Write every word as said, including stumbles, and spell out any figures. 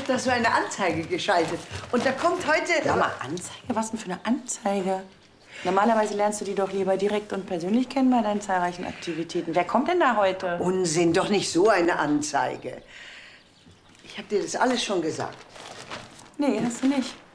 da so eine Anzeige geschaltet. Und da kommt heute... Sag mal, Anzeige? Was denn für eine Anzeige? Normalerweise lernst du die doch lieber direkt und persönlich kennen bei deinen zahlreichen Aktivitäten. Wer kommt denn da heute? Unsinn, doch nicht so eine Anzeige. Ich habe dir das alles schon gesagt. Nee, hast du nicht.